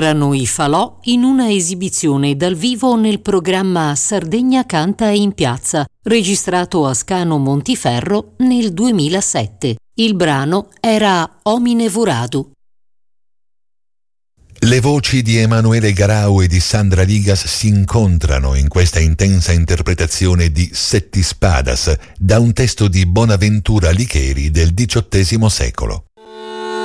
erano i Falò in una esibizione dal vivo nel programma Sardegna canta in piazza, registrato a Scano Montiferro nel 2007. Il brano era Homine Voradu. Le voci di Emanuele Garau e di Sandra Ligas si incontrano in questa intensa interpretazione di Settispadas da un testo di Bonaventura Licheri del XVIII secolo.